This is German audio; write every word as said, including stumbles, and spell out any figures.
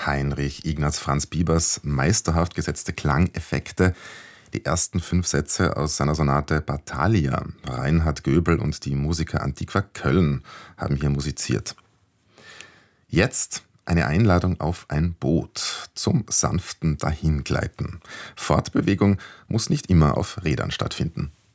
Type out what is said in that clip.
Heinrich Ignaz Franz Biebers meisterhaft gesetzte Klangeffekte. Die ersten fünf Sätze aus seiner Sonate Battalia. Reinhard Göbel und die Musiker Antiqua Köln haben hier musiziert. Jetzt eine Einladung auf ein Boot zum sanften Dahingleiten. Fortbewegung muss nicht immer auf Rädern stattfinden.